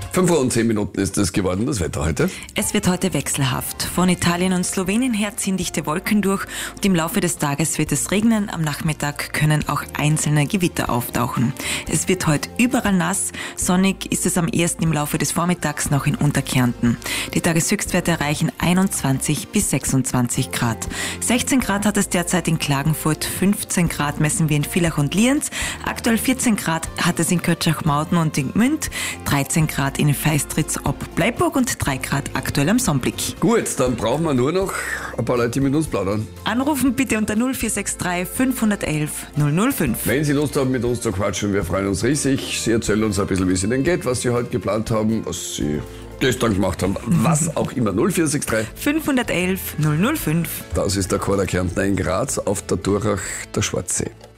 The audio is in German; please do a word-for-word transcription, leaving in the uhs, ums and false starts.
fünf Uhr und zehn Minuten ist es geworden, das Wetter heute. Es wird heute wechselhaft. Von Italien und Slowenien her ziehen dichte Wolken durch und im Laufe des Tages wird es regnen. Am Nachmittag können auch einzelne Gewitter auftauchen. Es wird heute überall nass. Sonnig ist es am ehesten im Laufe des Vormittags noch in Unterkärnten. Die Tageshöchstwerte erreichen einundzwanzig bis sechsundzwanzig Grad. sechzehn Grad hat es derzeit in Klagenfurt, fünfzehn Grad messen wir in Villach und Lienz. Aktuell vierzehn Grad hat es in Kötschach-Mauten und in Gmünd, dreizehn Grad in Feistritz ob Bleiburg und drei Grad aktuell am Sonnblick. Gut, dann brauchen wir nur noch ein paar Leute, die mit uns plaudern. Anrufen bitte unter null vier sechs drei fünf eins eins null null fünf. Wenn Sie Lust haben, mit uns zu quatschen, wir freuen uns riesig. Sie erzählen uns ein bisschen, wie es Ihnen geht, was Sie heute geplant haben, was Sie gestern gemacht haben, was auch immer. null vier sechs drei fünf eins eins null null fünf. Das ist der Chor der Kärntner in Graz auf der Durach der Schwarzsee.